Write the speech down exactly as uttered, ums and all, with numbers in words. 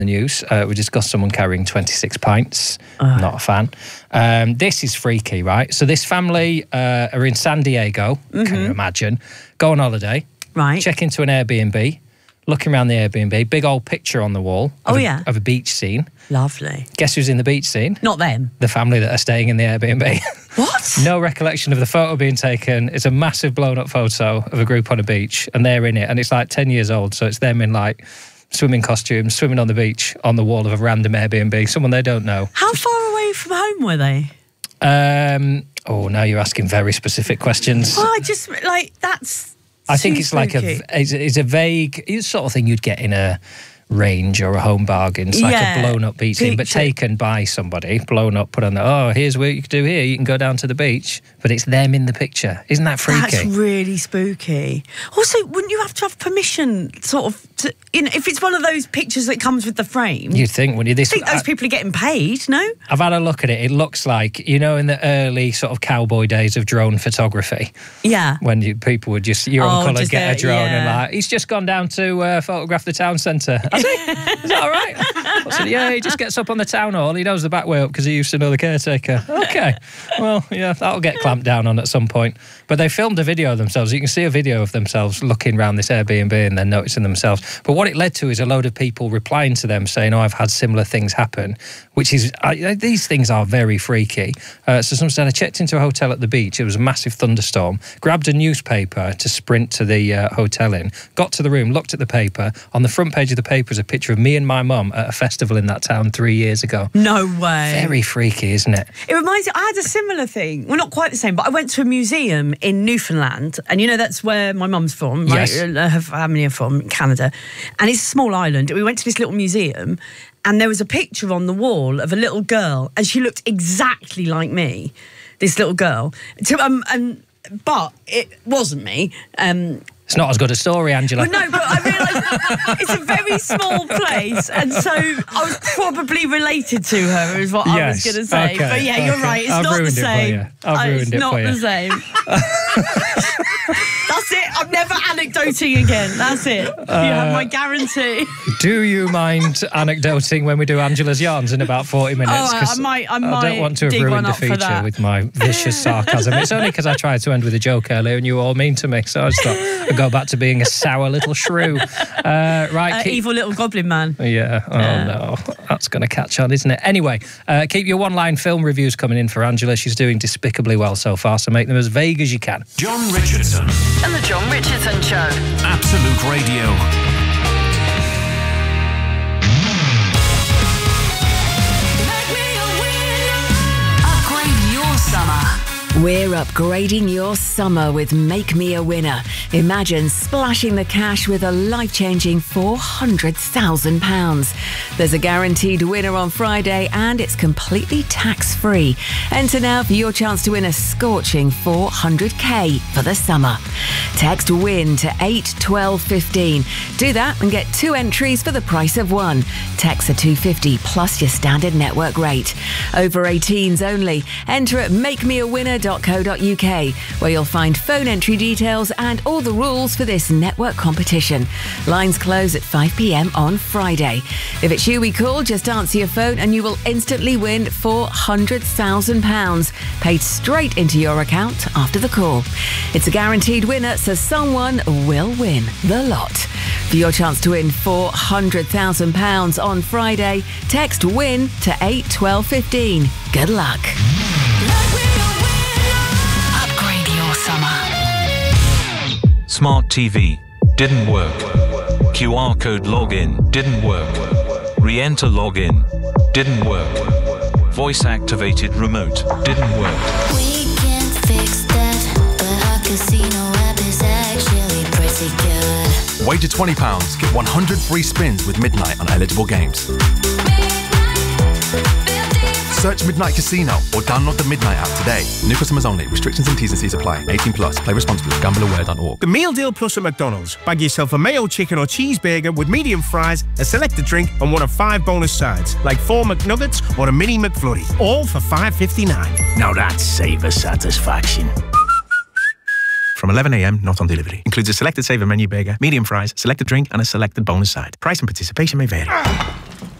the news. Uh, we discussed someone carrying twenty-six pints. Uh. Not a fan. Um, this is freaky, right? So this family uh, are in San Diego, mm-hmm. can you imagine? Go on holiday. Right. Check into an Airbnb. Looking around the Airbnb, big old picture on the wall of, oh, a, yeah. of a beach scene. Lovely. Guess who's in the beach scene? Not them. The family that are staying in the Airbnb. What? No recollection of the photo being taken. It's a massive blown up photo of a group on a beach and they're in it and it's like ten years old. So it's them in like swimming costumes, swimming on the beach on the wall of a random Airbnb, someone they don't know. How far away from home were they? Um, oh, now you're asking very specific questions. Oh, I just, like, that's... I think it's spooky. like a it's, it's a vague it's sort of thing you'd get in a range or a home bargain. It's like yeah. a blown up beach scene, but taken by somebody, blown up, put on the, oh, here's what you can do here. You can go down to the beach, but it's them in the picture. Isn't that freaky? That's really spooky. Also, wouldn't you have to have permission, sort of, to, you know, if it's one of those pictures that comes with the frame? You'd think, when you this, I think those I, people are getting paid, no? I've had a look at it. It looks like, you know, in the early sort of cowboy days of drone photography. Yeah. When you, people would just, your oh, own colour, get there, a drone yeah. and like, he's just gone down to uh, photograph the town centre. Has he? Is that all right? I said, yeah, he just gets up on the town hall. He knows the back way up because he used to know the caretaker. Okay. Well, yeah, that'll get clamped down on at some point. But they filmed a video of themselves. You can see a video of themselves looking around this Airbnb and then noticing themselves. But what it led to is a load of people replying to them saying, oh, I've had similar things happen, which is, I, these things are very freaky. Uh, so someone said, I checked into a hotel at the beach. It was a massive thunderstorm. Grabbed a newspaper to sprint to the uh, hotel in. Got to the room, looked at the paper. On the front page of the paper is a picture of me and my mum at a festival in that town three years ago. No way. Very freaky, isn't it? It reminds me, I had a similar thing. Well, not quite the same, but I went to a museum in Newfoundland, and you know that's where my mum's from, right? Yes. Her family are from, Canada. And it's a small island. We went to this little museum, and there was a picture on the wall of a little girl, and she looked exactly like me, this little girl. So, um, and, but it wasn't me. Um, It's not as good a story, Angela. Well, no, but I realised it's a very small place, and so I was probably related to her, is what yes. I was going to say. Okay. But yeah, okay. you're right. It's I've not the same. It I've ruined it's it not for you. the same. That's it. I'm never anecdoting again. That's it. Uh, you have my guarantee. Do you mind anecdoting when we do Angela's yarns in about forty minutes? Oh, I might. I, might I don't want to have ruined the feature with my vicious sarcasm. It's only because I tried to end with a joke earlier and you were all mean to me, so I just thought I'd go back to being a sour little shrew. Uh, right, uh, keep... evil little goblin man. Yeah. Oh uh. no, that's going to catch on, isn't it? Anyway, uh, keep your one-line film reviews coming in for Angela. She's doing despicably well so far, so make them as vague as you can. John Richardson and the John Richardson Show. Absolute Radio. Upgrade your summer. We're upgrading your summer with Make Me a Winner. Imagine splashing the cash with a life-changing four hundred thousand pounds. There's a guaranteed winner on Friday and it's completely tax-free. Enter now for your chance to win a scorching four hundred k for the summer. Text WIN to eight twelve fifteen. Do that and get two entries for the price of one. Text are two fifty plus your standard network rate. Over eighteens only. Enter at make me a winner dot co dot uk, where you'll find phone entry details and all the rules for this network competition. Lines close at five p m on Friday. If it's you we call, just answer your phone and you will instantly win four hundred thousand pounds paid straight into your account after the call. It's a guaranteed winner, so someone will win the lot. For your chance to win four hundred thousand pounds on Friday, text WIN to eight twelve fifteen. Good luck. Smart T V didn't work. Q R code login didn't work. Re-enter login didn't work. Voice activated remote didn't work. We can fix that, but our casino app is actually pretty good. Wager twenty pounds, get one hundred free spins with Midnight on eligible games. Search Midnight Casino or download the Midnight app today. New customers only. Restrictions and T's and C's apply. eighteen plus. Play responsibly. gamble aware dot org. The Meal Deal Plus at McDonald's. Bag yourself a mayo chicken or cheeseburger with medium fries, a selected drink, and one of five bonus sides, like four McNuggets or a mini McFlurry. All for five fifty-nine. Now that's savor satisfaction. From eleven a m, not on delivery. Includes a selected saver menu burger, medium fries, selected drink, and a selected bonus side. Price and participation may vary.